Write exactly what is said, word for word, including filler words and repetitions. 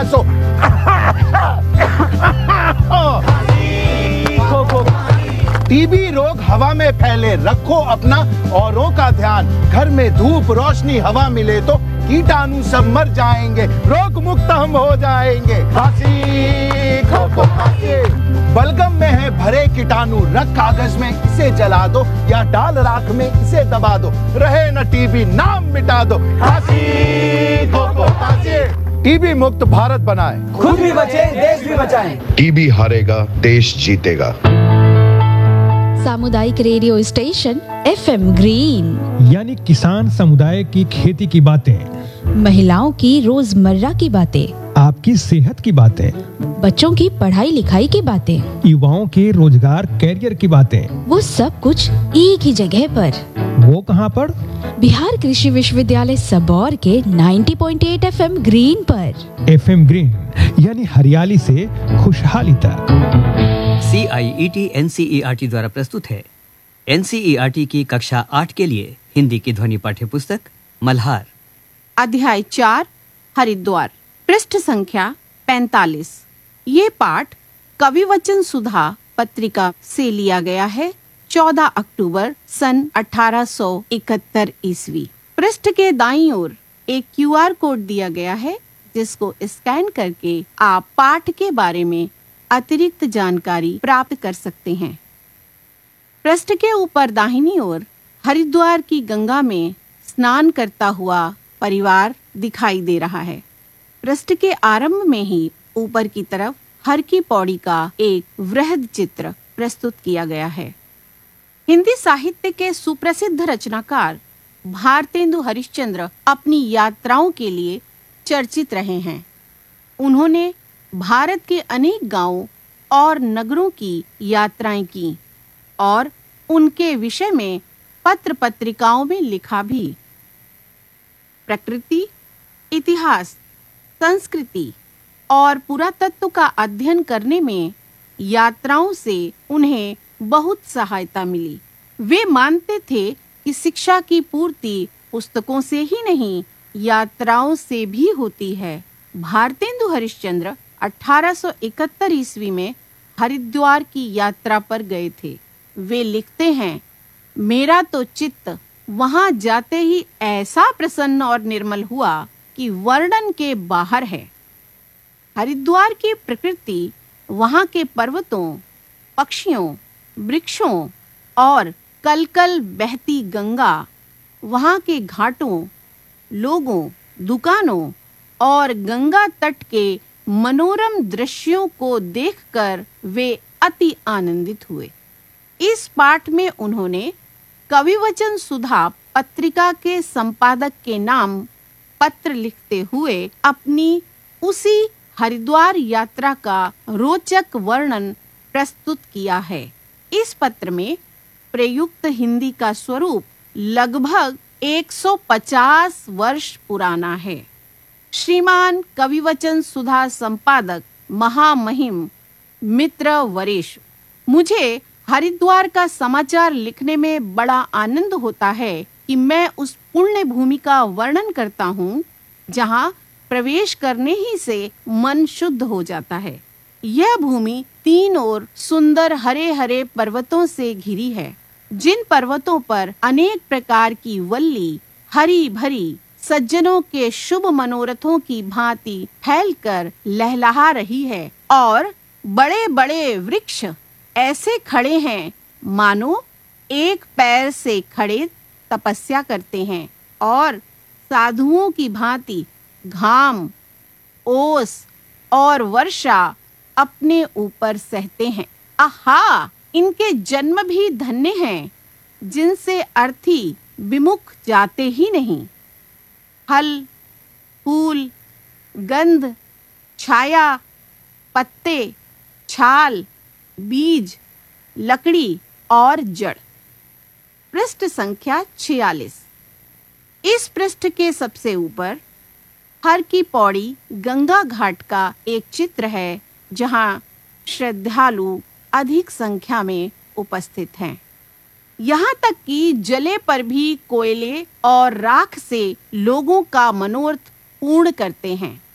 खांसो। TB रोग हवा में फैले, रखो अपना औरों का ध्यान। घर में धूप रोशनी हवा मिले तो कीटाणु सब मर जाएंगे, रोग मुक्त हम हो जाएंगे। खांसी खो खो खांसी, बलगम में है भरे कीटाणु, रख कागज में इसे जला दो या डाल राख में इसे दबा दो, रहे न टीबी नाम मिटा दो। खांसी खो खो खांसी। टीबी मुक्त भारत बनाए, खुद भी बचे देश भी बचाएं। टीबी हारेगा देश जीतेगा। सामुदायिक रेडियो स्टेशन एफएम ग्रीन, यानी किसान समुदाय की खेती की बातें, महिलाओं की रोजमर्रा की बातें, आपकी सेहत की बातें, बच्चों की पढ़ाई लिखाई की बातें, युवाओं के रोजगार कैरियर की बातें, वो सब कुछ एक ही जगह पर। वो कहाँ पर? बिहार कृषि विश्वविद्यालय सबौर के नब्बे पॉइंट आठ एफएम ग्रीन पर। एफएम ग्रीन यानी हरियाली से खुशहाली तक। सी आई E T N C E R T द्वारा प्रस्तुत है N C E R T की कक्षा आठ के लिए हिंदी की ध्वनि पाठ्य पुस्तक मल्हार, अध्याय चार, हरिद्वार, पृष्ठ संख्या पैंतालीस। ये पाठ कविवचन सुधा पत्रिका से लिया गया है, चौदह अक्टूबर सन अठारह सौ इकहत्तर ईस्वी। पृष्ठ के दाईं ओर एक क्यू आर कोड दिया गया है, जिसको स्कैन करके आप पाठ के बारे में अतिरिक्त जानकारी प्राप्त कर सकते हैं। पृष्ठ के ऊपर दाहिनी ओर हरिद्वार की गंगा में स्नान करता हुआ परिवार दिखाई दे रहा है। पृष्ठ के आरंभ में ही ऊपर की तरफ हर की पौड़ी का एक वृहद चित्र प्रस्तुत किया गया है। हिंदी साहित्य के सुप्रसिद्ध रचनाकार भारतेंदु हरिश्चंद्र अपनी यात्राओं के लिए चर्चित रहे हैं। उन्होंने भारत के अनेक गांवों और नगरों की यात्राएं की और उनके विषय में पत्र पत्रिकाओं में लिखा भी। प्रकृति, इतिहास, संस्कृति और पुरातत्व का अध्ययन करने में यात्राओं से उन्हें बहुत सहायता मिली। वे मानते थे कि शिक्षा की पूर्ति पुस्तकों से ही नहीं, यात्राओं से भी होती है। भारतेंदु हरिश्चंद्र अठारह सौ इकहत्तर ईस्वी में हरिद्वार की यात्रा पर गए थे। वे लिखते हैं, मेरा तो चित्त वहां जाते ही ऐसा प्रसन्न और निर्मल हुआ कि वर्णन के बाहर है। हरिद्वार की प्रकृति, वहां के पर्वतों, पक्षियों, वृक्षों और कलकल बहती गंगा, वहां के घाटों, लोगों, दुकानों और गंगा तट के मनोरम दृश्यों को देखकर वे अति आनंदित हुए। इस पाठ में उन्होंने कविवचन सुधा पत्रिका के संपादक के नाम पत्र लिखते हुए अपनी उसी हरिद्वार यात्रा का रोचक वर्णन प्रस्तुत किया है। इस पत्र में प्रयुक्त हिंदी का स्वरूप लगभग एक सौ पचास वर्ष पुराना है। श्रीमान कविवचन सुधा संपादक महामहिम मित्र वरेश, मुझे हरिद्वार का समाचार लिखने में बड़ा आनंद होता है कि मैं उस पुण्य भूमि का वर्णन करता हूँ जहाँ प्रवेश करने ही से मन शुद्ध हो जाता है। यह भूमि तीन ओर सुंदर हरे हरे पर्वतों से घिरी है, जिन पर्वतों पर अनेक प्रकार की वल्ली हरी भरी सज्जनों के शुभ मनोरथों की भांति फैलकर लहलहा रही है और बड़े बड़े वृक्ष ऐसे खड़े हैं मानो एक पैर से खड़े तपस्या करते हैं और साधुओं की भांति घाम, ओस और वर्षा अपने ऊपर सहते हैं। आहा, इनके जन्म भी धन्य हैं, जिनसे अर्थी विमुख जाते ही नहीं। फल, फूल, गंध, छाया, पत्ते, छाल, बीज, लकड़ी और जड़। पृष्ठ संख्या छियालीस। इस पृष्ठ के सबसे ऊपर हर की पौड़ी गंगा घाट का एक चित्र है, जहां श्रद्धालु अधिक संख्या में उपस्थित हैं। यहाँ तक कि जले पर भी कोयले और राख से लोगों का मनोरथ पूर्ण करते हैं।